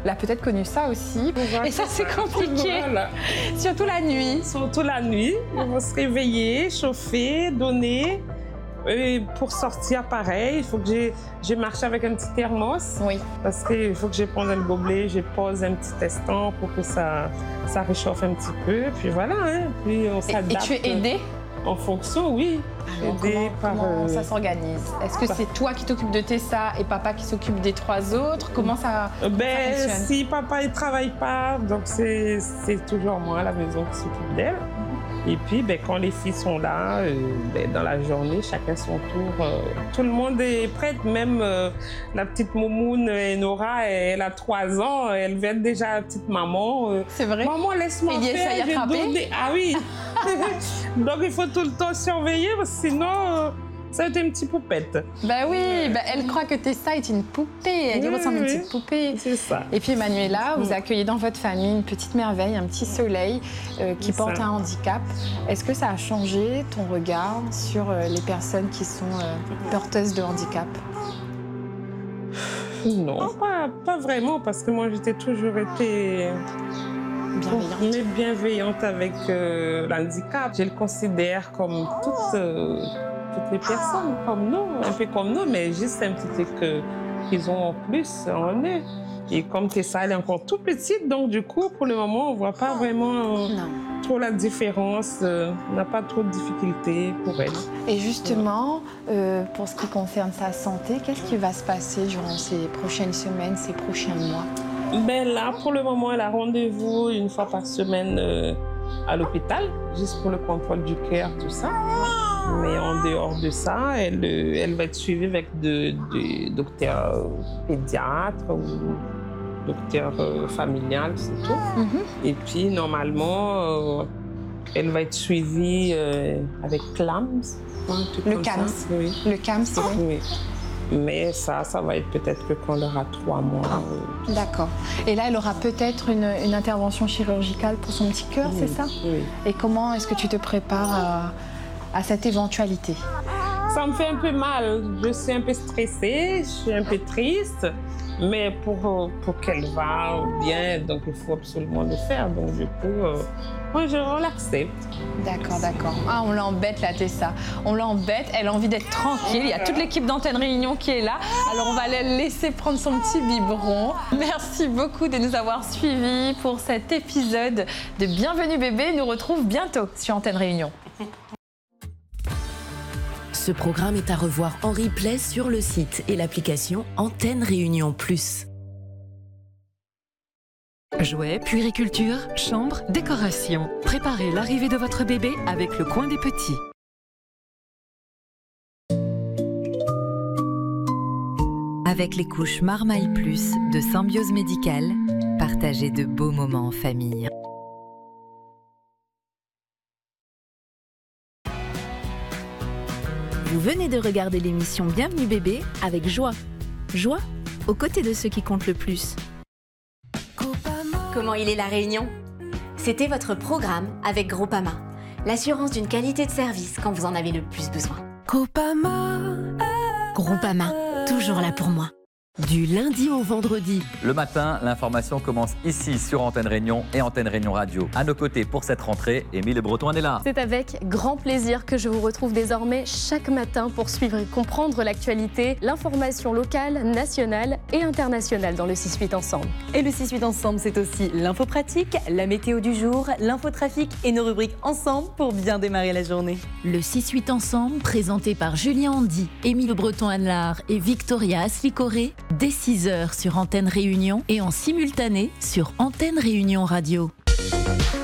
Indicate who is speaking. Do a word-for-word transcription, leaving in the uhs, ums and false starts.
Speaker 1: Elle a peut-être connu ça aussi.
Speaker 2: Voilà.
Speaker 1: Et ça, c'est compliqué. Voilà. Surtout la nuit.
Speaker 2: Surtout la nuit. Ils vont se réveiller, chauffer, donner. Et pour sortir, pareil, il faut que j'ai, j'ai marché avec un petit thermos.
Speaker 1: Oui.
Speaker 2: Parce qu'il faut que je prenne le gobelet, je pose un petit instant pour que ça, ça réchauffe un petit peu. Puis voilà, hein. Puis on s'adapte.
Speaker 1: Et, et tu es aidée?
Speaker 2: En fonction, oui.
Speaker 1: Alors, comment, par, comment euh... ça s'organise? Est-ce que c'est toi qui t'occupes de Tessa et papa qui s'occupe des trois autres? Comment ça,
Speaker 2: ben,
Speaker 1: ça fonctionne?
Speaker 2: Si papa ne travaille pas, donc c'est, c'est toujours moi à la maison qui s'occupe d'elle. Et puis, ben, quand les filles sont là, euh, ben, dans la journée, chacun son tour. Euh, tout le monde est prête, même euh, la petite Moumoune Nora, elle a trois ans, elle va être déjà petite maman. Euh,
Speaker 1: c'est vrai?
Speaker 2: Maman, laisse-moi
Speaker 1: Eliel,
Speaker 2: faire.
Speaker 1: ça y a
Speaker 2: donné... Ah oui. Donc, il faut tout le temps surveiller, parce que sinon, euh, ça va être une petite poupette.
Speaker 1: Ben oui, ben, elle croit que Tessa est une poupée. Elle
Speaker 2: oui,
Speaker 1: lui ressemble à une
Speaker 2: oui.
Speaker 1: petite poupée.
Speaker 2: C'est ça.
Speaker 1: Et puis, Emmanuela, vous accueillez dans votre famille une petite merveille, un petit soleil euh, qui c'est porte ça. Un handicap. Est-ce que ça a changé ton regard sur euh, les personnes qui sont euh, porteuses de handicap?
Speaker 2: Non, pas, pas vraiment, parce que moi, j'étais toujours été...
Speaker 1: bienveillante.
Speaker 2: Mais bienveillante avec euh, l'handicap. Je le considère comme toutes, euh, toutes les personnes, comme nous, un peu comme nous, mais juste un petit truc euh, qu'ils ont en plus en eux. Et comme Tessa, elle est encore toute petite, donc du coup, pour le moment, on ne voit pas vraiment euh, trop la différence. Euh, on n'a pas trop de difficultés pour elle.
Speaker 1: Et justement, euh, pour ce qui concerne sa santé, qu'est-ce qui va se passer durant ces prochaines semaines, ces prochains mois?
Speaker 2: Ben là, pour le moment, elle a rendez-vous une fois par semaine euh, à l'hôpital, juste pour le contrôle du cœur, tout ça. Mais en dehors de ça, elle, elle va être suivie avec de, de docteurs pédiatres ou docteurs euh, familiales, c'est tout. Mm-hmm. Et puis, normalement, euh, elle va être suivie euh, avec C L A M S.
Speaker 1: Le C A M S, oui. Le C A M S, oui.
Speaker 2: oui. Mais ça, ça va être peut-être que quand elle aura trois mois.
Speaker 1: Euh... D'accord. Et là, elle aura peut-être une, une intervention chirurgicale pour son petit cœur, oui, c'est ça?
Speaker 2: Oui.
Speaker 1: Et comment est-ce que tu te prépares à, à cette éventualité?
Speaker 2: Ça me fait un peu mal. Je suis un peu stressée, je suis un peu triste. Mais pour, pour qu'elle va bien, donc il faut absolument le faire. Donc du coup, euh, moi, je l'accepte.
Speaker 1: D'accord, d'accord. Ah, on l'embête, la Tessa. On l'embête, elle a envie d'être tranquille. Il y a toute l'équipe d'Antenne Réunion qui est là. Alors, on va la laisser prendre son petit biberon. Merci beaucoup de nous avoir suivis pour cet épisode de Bienvenue Bébé. Nous retrouve bientôt sur Antenne Réunion.
Speaker 3: Ce programme est à revoir en replay sur le site et l'application Antenne Réunion Plus.
Speaker 4: Jouets, puériculture, chambre, décoration. Préparez l'arrivée de votre bébé avec le coin des petits. Avec les couches Marmaille Plus de Symbiose Médicale, partagez de beaux moments en famille.
Speaker 5: Vous venez de regarder l'émission Bienvenue Bébé avec Joie. Joie, aux côtés de ceux qui comptent le plus.
Speaker 6: Comment il est la Réunion? C'était votre programme avec Groupama. L'assurance d'une qualité de service quand vous en avez le plus besoin.
Speaker 5: Groupama. Groupama, toujours là pour moi.
Speaker 3: Du lundi au vendredi.
Speaker 7: Le matin, l'information commence ici sur Antenne Réunion et Antenne Réunion Radio. À nos côtés pour cette rentrée, Émile Breton est là.
Speaker 8: C'est avec grand plaisir que je vous retrouve désormais chaque matin pour suivre et comprendre l'actualité, l'information locale, nationale et internationale dans le six huit Ensemble.
Speaker 9: Et le six huit Ensemble, c'est aussi l'info pratique, la météo du jour, l'infotrafic et nos rubriques ensemble pour bien démarrer la journée.
Speaker 5: Le six huit Ensemble, présenté par Julien Handy, Émile Breton-Anlard et Victoria Aslicoré, dès six heures sur Antenne Réunion et en simultané sur Antenne Réunion Radio.